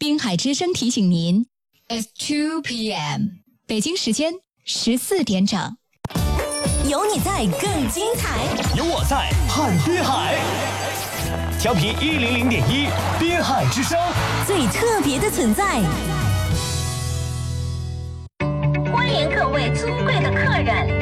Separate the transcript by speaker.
Speaker 1: 滨海之声提醒您 ，It's 2 p.m. 北京时间14点整。
Speaker 2: 有你在更精彩，
Speaker 3: 有我在看滨海。调频100.1，滨海之声，
Speaker 2: 最特别的存在。
Speaker 4: 欢迎各位尊贵的客人